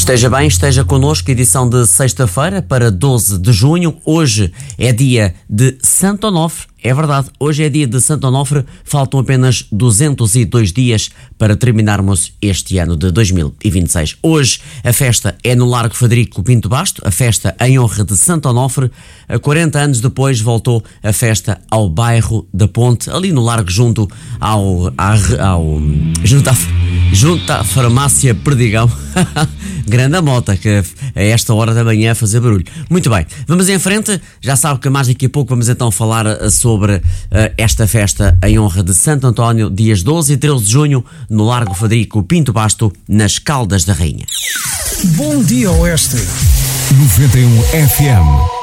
Esteja bem, esteja connosco, edição de sexta-feira para 12 de junho. Hoje é dia de Santo Onofre. É verdade, hoje é dia de Santo Onofre. Faltam apenas 202 dias para terminarmos este ano de 2026. Hoje a festa é no Largo Frederico Pinto Basto, a festa em honra de Santo Onofre. 40 anos depois voltou a festa ao bairro da Ponte, ali no Largo junto junto à farmácia Perdigão. Grande a mota que a esta hora da manhã a fazer barulho. Muito bem, vamos em frente. Já sabe que mais daqui a pouco vamos então falar sobre esta festa em honra de Santo António, dias 12 e 13 de junho, no Largo Frederico Pinto Basto, nas Caldas da Rainha. Bom dia, Oeste. 91 FM.